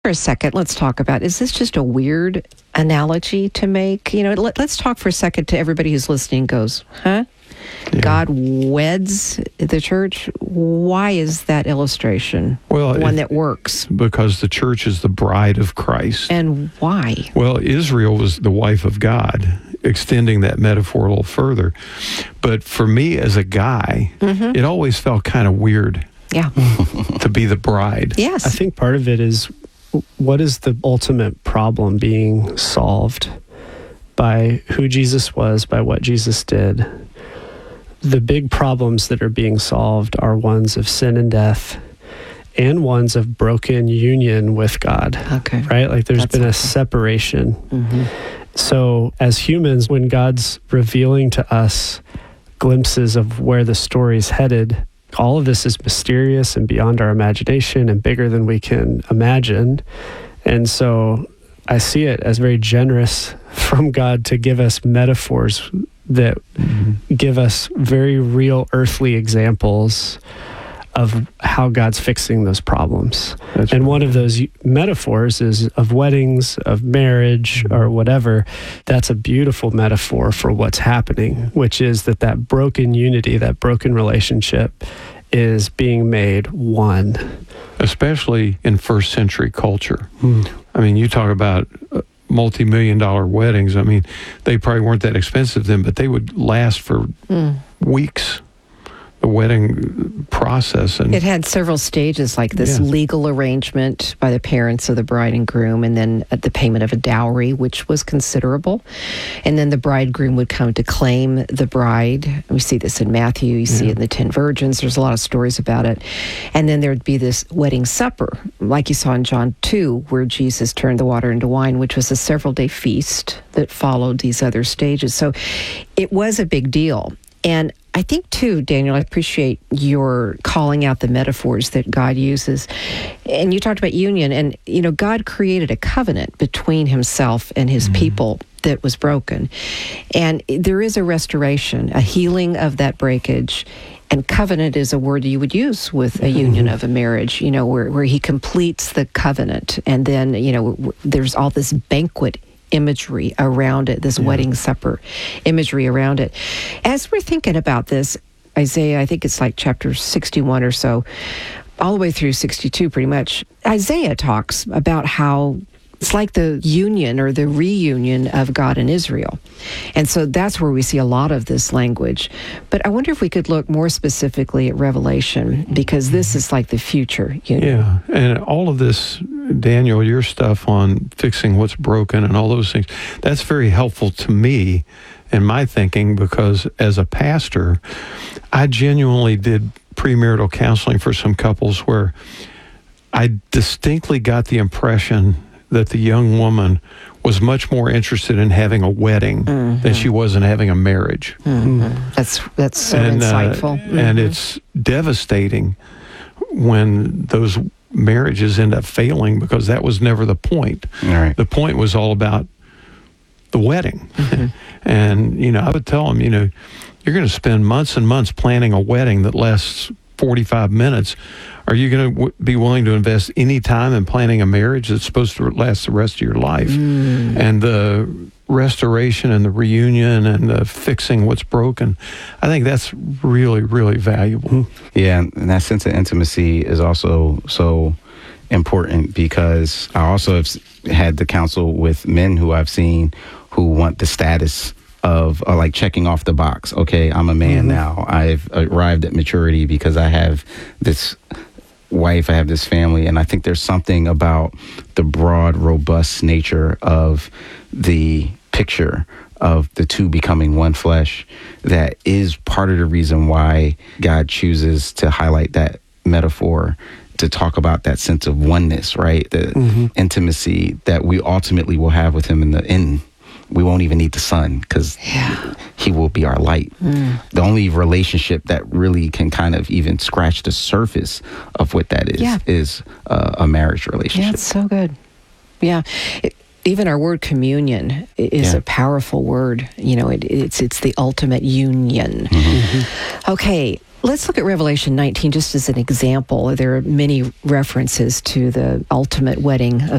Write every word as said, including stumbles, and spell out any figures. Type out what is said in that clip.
For a second, let's talk about, is this just a weird analogy to make? You know, let, let's talk for a second to everybody who's listening goes, huh? Yeah. God weds the church. Why is that illustration well, one it, that works? Because the church is the bride of Christ. And why? Well, Israel was the wife of God, extending that metaphor a little further. But for me as a guy, mm-hmm. it always felt kind of weird yeah. to be the bride. Yes. I think part of it is, what is the ultimate problem being solved by who Jesus was, by what Jesus did? The big problems that are being solved are ones of sin and death and ones of broken union with God. Okay. Right? Like there's That's been a awesome. separation. Mm-hmm. So as humans, when God's revealing to us glimpses of where the story's headed, all of this is mysterious and beyond our imagination and bigger than we can imagine. And so I see it as very generous from God to give us metaphors that mm-hmm. give us very real earthly examples of how God's fixing those problems. That's and right. One of those metaphors is of weddings, of marriage, mm-hmm. or whatever. That's a beautiful metaphor for what's happening, yeah. which is that that broken unity, that broken relationship is being made one. Especially in first century culture. Mm. I mean, you talk about multi-million dollar weddings. I mean, they probably weren't that expensive then, but they would last for mm. weeks. The wedding process. And it had several stages, like this yeah. legal arrangement by the parents of the bride and groom, and then the payment of a dowry, which was considerable. And then the bridegroom would come to claim the bride. We see this in Matthew, you yeah. see it in the Ten Virgins. There's a lot of stories about it. And then there'd be this wedding supper, like you saw in John two, where Jesus turned the water into wine, which was a several-day feast that followed these other stages. So it was a big deal. And I think, too, Daniel, I appreciate your calling out the metaphors that God uses. And you talked about union, and, you know, God created a covenant between himself and his mm-hmm. people that was broken. And there is a restoration, a healing of that breakage. And covenant is a word you would use with a union of a marriage, you know, where, where he completes the covenant. And then, you know, there's all this banquet imagery around it, this yeah. wedding supper imagery around it. As we're thinking about this, Isaiah, I think it's like chapter sixty-one or so, all the way through sixty-two pretty much, Isaiah talks about how it's like the union or the reunion of God and Israel. And so that's where we see a lot of this language. But I wonder if we could look more specifically at Revelation, because this is like the future union. Yeah, and all of this, Daniel, your stuff on fixing what's broken and all those things, that's very helpful to me in my thinking, because as a pastor, I genuinely did premarital counseling for some couples where I distinctly got the impression that the young woman was much more interested in having a wedding mm-hmm. than she was in having a marriage. Mm-hmm. That's that's so and, insightful. Uh, mm-hmm. And it's devastating when those marriages end up failing, because that was never the point. All right. The point was all about the wedding. Mm-hmm. And, you know, I would tell them, you know, you're going to spend months and months planning a wedding that lasts forty-five minutes. Are you going to w- be willing to invest any time in planning a marriage that's supposed to last the rest of your life? Mm. And the restoration and the reunion and the fixing what's broken, I think that's really, really valuable. Yeah, and that sense of intimacy is also so important, because I also have had the counsel with men who I've seen who want the status of uh, like checking off the box. Okay, I'm a man mm-hmm. now. I've arrived at maturity because I have this wife, I have this family. And I think there's something about the broad, robust nature of the picture of the two becoming one flesh that is part of the reason why God chooses to highlight that metaphor, to talk about that sense of oneness, right? The mm-hmm. intimacy that we ultimately will have with him in the end. We won't even need the sun, because yeah. he will be our light. Mm. The only relationship that really can kind of even scratch the surface of what that is, yeah. is uh, a marriage relationship. Yeah, it's so good. Yeah. It, even our word communion is yeah. a powerful word. You know, it, it's it's the ultimate union. Mm-hmm. Okay. Let's look at Revelation nineteen just as an example. There are many references to the ultimate wedding of